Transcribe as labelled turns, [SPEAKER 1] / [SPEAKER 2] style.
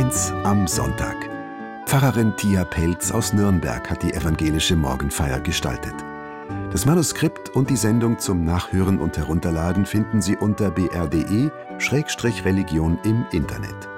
[SPEAKER 1] 1 am Sonntag. Pfarrerin Tia Pelz aus Nürnberg hat die evangelische Morgenfeier gestaltet. Das Manuskript und die Sendung zum Nachhören und Herunterladen finden Sie unter br.de/religion im Internet.